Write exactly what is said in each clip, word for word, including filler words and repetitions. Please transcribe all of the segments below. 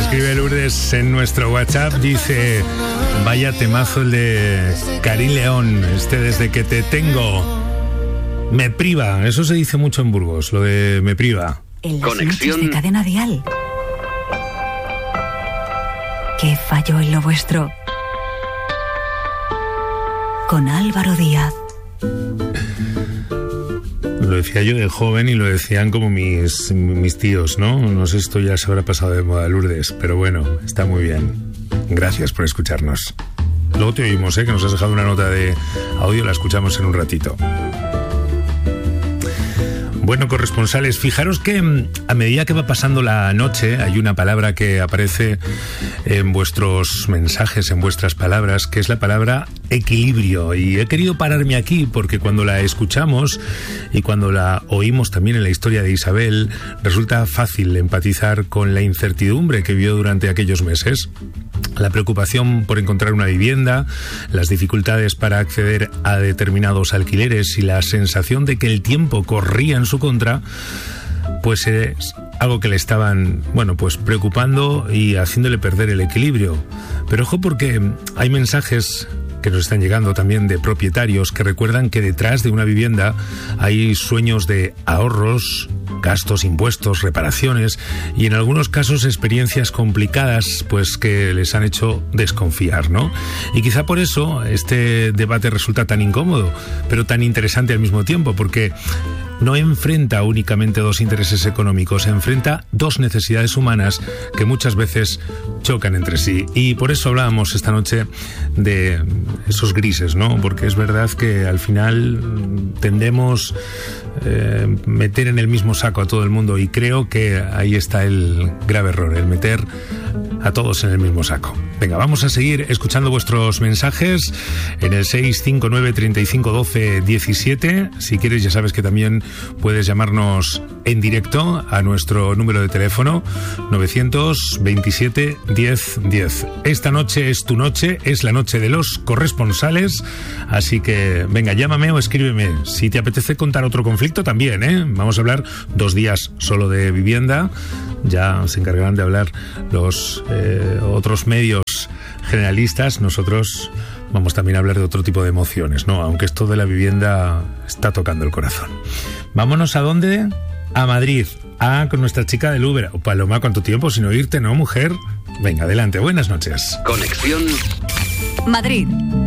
escribe Lourdes en nuestro WhatsApp, dice: vaya temazo el de Karim León, este Desde que te tengo. Me priva, eso se dice mucho en Burgos, lo de me priva. En las noches de Cadena Dial. ¿Qué falló en lo vuestro? Con Álvaro Díaz. Lo decía yo de joven y lo decían como mis, mis tíos, ¿no? No sé, esto ya se habrá pasado de moda, Lourdes, pero bueno, está muy bien. Gracias por escucharnos. Luego te oímos, ¿eh? Que nos has dejado una nota de audio, la escuchamos en un ratito. Bueno, corresponsales, fijaros que a medida que va pasando la noche hay una palabra que aparece en vuestros mensajes, en vuestras palabras, que es la palabra equilibrio. Y he querido pararme aquí porque cuando la escuchamos y cuando la oímos también en la historia de Isabel, resulta fácil empatizar con la incertidumbre que vivió durante aquellos meses. La preocupación por encontrar una vivienda, las dificultades para acceder a determinados alquileres y la sensación de que el tiempo corría en su contra, pues es algo que le estaban, bueno, pues preocupando y haciéndole perder el equilibrio. Pero ojo, porque hay mensajes que nos están llegando también de propietarios que recuerdan que detrás de una vivienda hay sueños de ahorros, gastos, impuestos, reparaciones y en algunos casos experiencias complicadas pues que les han hecho desconfiar, ¿no? Y quizá por eso este debate resulta tan incómodo, pero tan interesante al mismo tiempo, porque no enfrenta únicamente dos intereses económicos, enfrenta dos necesidades humanas que muchas veces chocan entre sí. Y por eso hablábamos esta noche de esos grises, ¿no? Porque es verdad que al final tendemos eh, meter en el mismo saco a todo el mundo y creo que ahí está el grave error, el meter a todos en el mismo saco. Venga, vamos a seguir escuchando vuestros mensajes en el seis cinco nueve, treinta y cinco, doce, diecisiete. Si quieres, ya sabes que también puedes llamarnos en directo a nuestro número de teléfono novecientos veintisiete, diez, diez. Esta noche es tu noche, es la noche de los corresponsales, así que venga, llámame o escríbeme. Si te apetece contar otro conflicto también, ¿eh? Vamos a hablar dos días solo de vivienda, ya se encargarán de hablar los eh, otros medios generalistas. Nosotros vamos también a hablar de otro tipo de emociones, ¿no? Aunque esto de la vivienda está tocando el corazón. Vámonos a dónde? A Madrid. Ah, con nuestra chica del Uber. Oh, Paloma, ¿cuánto tiempo sin oírte, no, mujer? Venga, adelante, buenas noches. Conexión Madrid.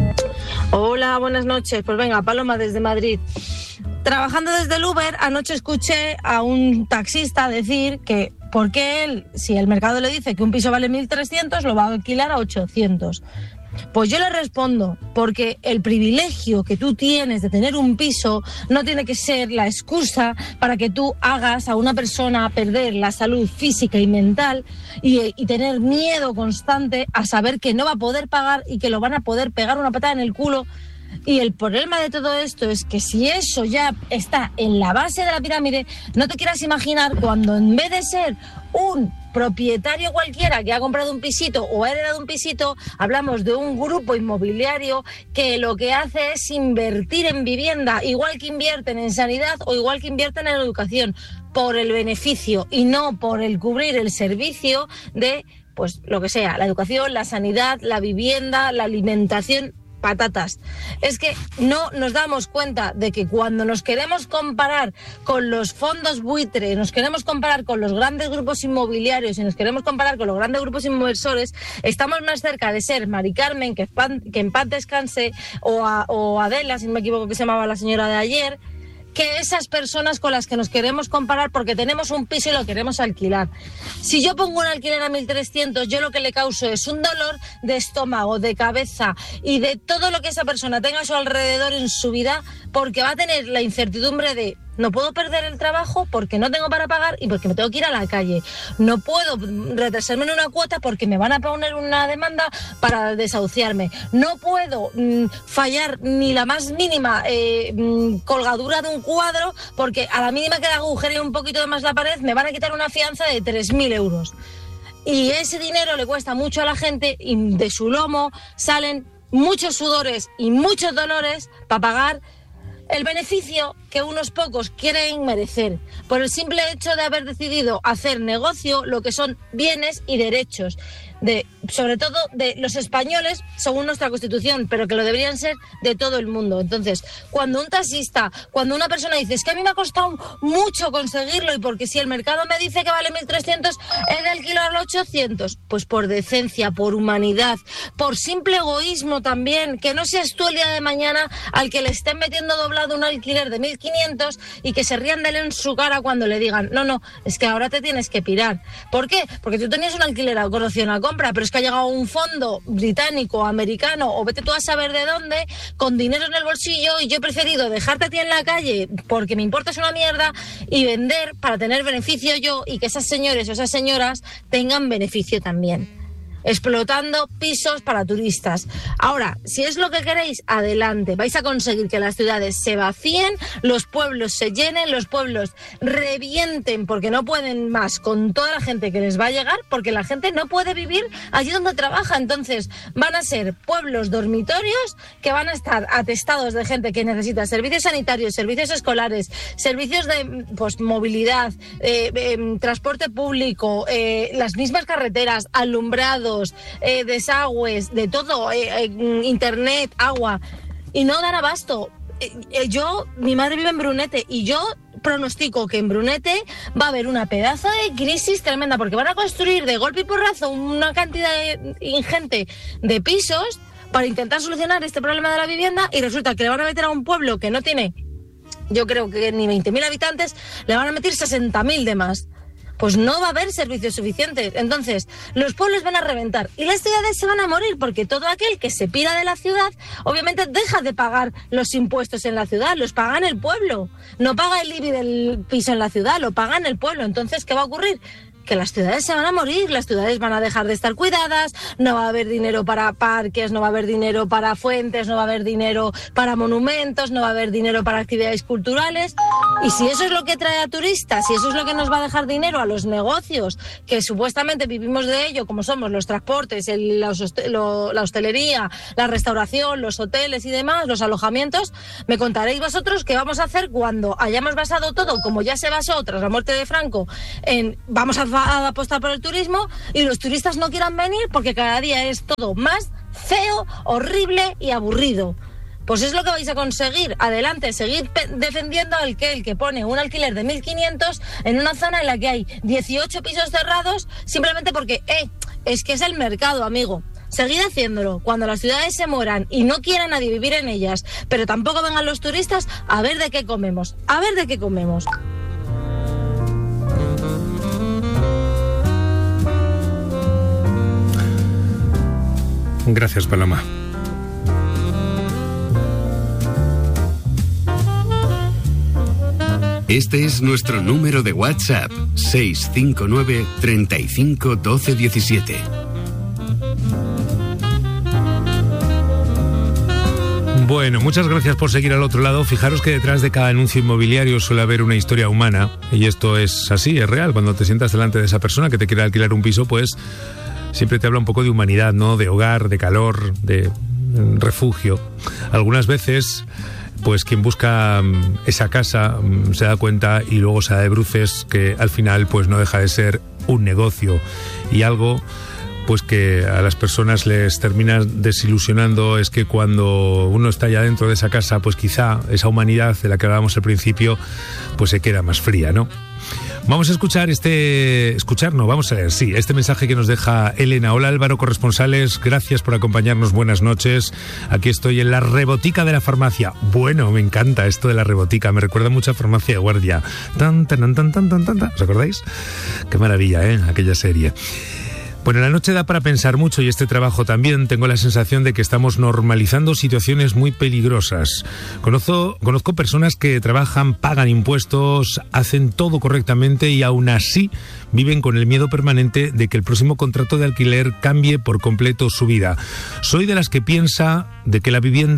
Hola, buenas noches. Pues venga, Paloma desde Madrid. Trabajando desde el Uber, anoche escuché a un taxista decir que ¿por qué él, si el mercado le dice que un piso vale mil trescientos, lo va a alquilar a ochocientos? Pues yo le respondo, porque el privilegio que tú tienes de tener un piso no tiene que ser la excusa para que tú hagas a una persona perder la salud física y mental y, y tener miedo constante a saber que no va a poder pagar y que lo van a poder pegar una patada en el culo. Y el problema de todo esto es que si eso ya está en la base de la pirámide, no te quieras imaginar cuando en vez de ser un propietario cualquiera que ha comprado un pisito o ha heredado un pisito, hablamos de un grupo inmobiliario que lo que hace es invertir en vivienda, igual que invierten en sanidad o igual que invierten en educación, por el beneficio y no por el cubrir el servicio de, pues lo que sea, la educación, la sanidad, la vivienda, la alimentación. Patatas. Es que no nos damos cuenta de que cuando nos queremos comparar con los fondos buitre, nos queremos comparar con los grandes grupos inmobiliarios y nos queremos comparar con los grandes grupos inversores, estamos más cerca de ser Mari Carmen, que, que en paz descanse, o, a, o Adela, si no me equivoco que se llamaba la señora de ayer, que esas personas con las que nos queremos comparar porque tenemos un piso y lo queremos alquilar. Si yo pongo un alquiler a mil trescientos, yo lo que le causo es un dolor de estómago, de cabeza y de todo lo que esa persona tenga a su alrededor en su vida, porque va a tener la incertidumbre de no puedo perder el trabajo porque no tengo para pagar y porque me tengo que ir a la calle. No puedo retrasarme en una cuota porque me van a poner una demanda para desahuciarme. No puedo mmm, fallar ni la más mínima eh, mmm, colgadura de un cuadro porque a la mínima que agujeree un poquito de más la pared me van a quitar una fianza de tres mil euros. Y ese dinero le cuesta mucho a la gente y de su lomo salen muchos sudores y muchos dolores para pagar el beneficio que unos pocos quieren merecer, por el simple hecho de haber decidido hacer negocio lo que son bienes y derechos, de, sobre todo de los españoles, según nuestra Constitución, pero que lo deberían ser de todo el mundo. Entonces, cuando un taxista, cuando una persona dice, es que a mí me ha costado mucho conseguirlo, y porque si el mercado me dice que vale mil trescientos, he de alquilarlo ochocientos, pues por decencia, por humanidad, por simple egoísmo también, que no seas tú el día de mañana al que le estén metiendo doblado un alquiler de mil quinientos y que se rían de él en su cara cuando le digan, no, no, es que ahora te tienes que pirar. ¿Por qué? Porque tú tenías un alquiler a opción a compra, pero es que ha llegado un fondo británico, americano, o vete tú a saber de dónde, con dinero en el bolsillo, y yo he preferido dejarte a ti en la calle porque me importas una mierda y vender para tener beneficio yo y que esas señores o esas señoras tengan beneficio también. Explotando pisos para turistas. Ahora, si es lo que queréis, adelante. Vais a conseguir que las ciudades se vacíen, los pueblos se llenen, los pueblos revienten porque no pueden más con toda la gente que les va a llegar, porque la gente no puede vivir allí donde trabaja. Entonces van a ser pueblos dormitorios que van a estar atestados de gente que necesita servicios sanitarios, servicios escolares, servicios de pues, movilidad, eh, eh, transporte público, eh, las mismas carreteras, alumbrado, Eh, desagües, de todo, eh, eh, internet, agua, y no dan abasto. Eh, eh, yo, mi madre vive en Brunete y yo pronostico que en Brunete va a haber una pedazo de crisis tremenda porque van a construir de golpe y porrazo una cantidad de, ingente de pisos para intentar solucionar este problema de la vivienda, y resulta que le van a meter a un pueblo que no tiene, yo creo que ni veinte mil habitantes, le van a meter sesenta mil de más. Pues no va a haber servicios suficientes. Entonces, los pueblos van a reventar y las ciudades se van a morir, porque todo aquel que se pira de la ciudad, obviamente deja de pagar los impuestos en la ciudad, los paga en el pueblo. No paga el I B I del piso en la ciudad, lo paga en el pueblo. Entonces, ¿qué va a ocurrir? Que las ciudades se van a morir, las ciudades van a dejar de estar cuidadas, no va a haber dinero para parques, no va a haber dinero para fuentes, no va a haber dinero para monumentos, no va a haber dinero para actividades culturales. Y si eso es lo que trae a turistas, si eso es lo que nos va a dejar dinero a los negocios, que supuestamente vivimos de ello, como somos los transportes, el, la, lo, la hostelería, la restauración, los hoteles y demás, los alojamientos, me contaréis vosotros qué vamos a hacer cuando hayamos basado todo, como ya se basó tras la muerte de Franco, en vamos a a apostar por el turismo, y los turistas no quieran venir porque cada día es todo más feo, horrible y aburrido. Pues es lo que vais a conseguir. Adelante, seguid defendiendo al que el que pone un alquiler de mil quinientos en una zona en la que hay dieciocho pisos cerrados simplemente porque, eh, es que es el mercado, amigo. Seguid haciéndolo. Cuando las ciudades se mueran y no quiera nadie vivir en ellas, pero tampoco vengan los turistas, a ver de qué comemos. A ver de qué comemos. Gracias, Paloma. Este es nuestro número de WhatsApp, seis cinco nueve, treinta y cinco, doce diecisiete. Bueno, muchas gracias por seguir al otro lado. Fijaros que detrás de cada anuncio inmobiliario suele haber una historia humana, y esto es así, es real. Cuando te sientas delante de esa persona que te quiere alquilar un piso, pues siempre te habla un poco de humanidad, ¿no? De hogar, de calor, de refugio. Algunas veces, pues quien busca esa casa se da cuenta y luego se da de bruces que al final pues no deja de ser un negocio y algo pues que a las personas les termina desilusionando. Es que cuando uno está ya dentro de esa casa, pues quizá esa humanidad de la que hablábamos al principio pues se queda más fría, ¿no? Vamos a escuchar este... Escuchar, no, vamos a leer, sí, este mensaje que nos deja Elena. Hola, Álvaro, corresponsales, gracias por acompañarnos, buenas noches. Aquí estoy en la rebotica de la farmacia. Bueno, me encanta esto de la rebotica, me recuerda mucho a Farmacia de Guardia. Tan, tan, tan, tan, tan, tan, tan. ¿Os acordáis? Qué maravilla, ¿eh? Aquella serie. Bueno, la noche da para pensar mucho, y este trabajo también. Tengo la sensación de que estamos normalizando situaciones muy peligrosas. Conozco, conozco personas que trabajan, pagan impuestos, hacen todo correctamente y aún así viven con el miedo permanente de que el próximo contrato de alquiler cambie por completo su vida. Soy de las que piensa de que la vivienda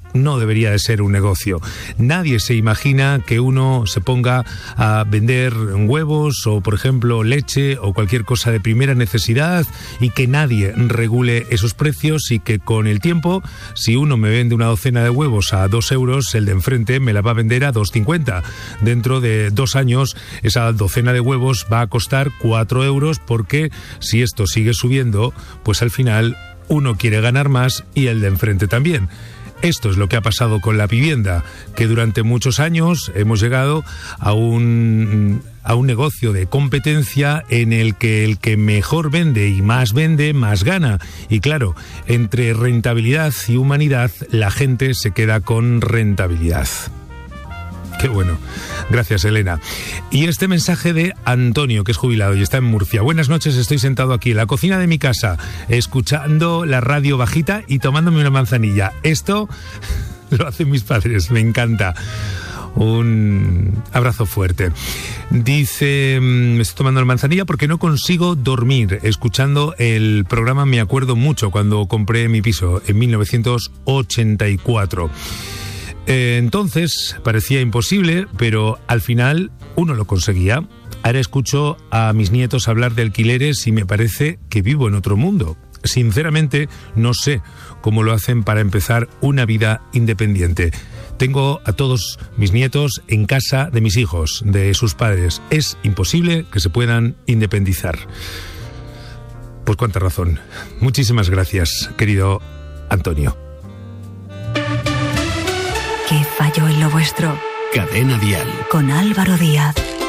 no debería de ser un negocio. Nadie se imagina que uno se ponga a vender huevos o, por ejemplo, leche o cualquier cosa de primera necesidad y que nadie regule esos precios y que con el tiempo, si uno me vende una docena de huevos a dos euros, el de enfrente me la va a vender a dos cincuenta. Dentro de dos años, esa docena de huevos va a costar cuatro euros porque si esto sigue subiendo, pues al final uno quiere ganar más y el de enfrente también. Esto es lo que ha pasado con la vivienda, que durante muchos años hemos llegado a un, a un negocio de competencia en el que el que mejor vende y más vende, más gana. Y claro, entre rentabilidad y humanidad, la gente se queda con rentabilidad. Qué bueno. Gracias, Elena. Y este mensaje de Antonio, que es jubilado y está en Murcia. Buenas noches, estoy sentado aquí en la cocina de mi casa, escuchando la radio bajita y tomándome una manzanilla. Esto lo hacen mis padres, me encanta. Un abrazo fuerte. Dice, me estoy tomando la manzanilla porque no consigo dormir. Escuchando el programa me acuerdo mucho cuando compré mi piso en mil novecientos ochenta y cuatro. Entonces parecía imposible, pero al final uno lo conseguía. Ahora escucho a mis nietos hablar de alquileres y me parece que vivo en otro mundo. Sinceramente, no sé cómo lo hacen para empezar una vida independiente. Tengo a todos mis nietos en casa de mis hijos, de sus padres. Es imposible que se puedan independizar. Pues cuánta razón. Muchísimas gracias, querido Antonio. ¿Qué falló en lo vuestro? Cadena Dial. Con Álvaro Díaz.